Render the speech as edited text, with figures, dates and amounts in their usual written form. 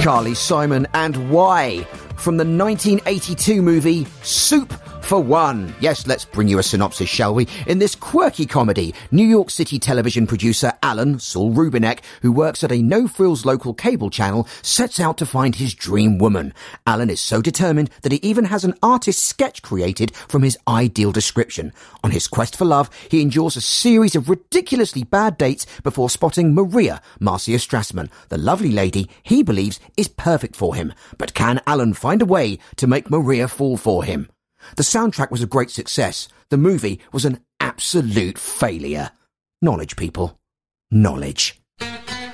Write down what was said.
Carly Simon and Why from the 1982 movie Soup for One. Yes, let's bring you a synopsis, shall we? In this quirky comedy, New York City television producer Alan Saul Rubinek, who works at a no-frills local cable channel, sets out to find his dream woman. Alan is so determined that he even has an artist's sketch created from his ideal description. On his quest for love, he endures a series of ridiculously bad dates before spotting Maria Marcia Strassman, the lovely lady he believes is perfect for him. But can Alan find a way to make Maria fall for him? The soundtrack was a great success. The movie was an absolute failure. Knowledge, people. Knowledge.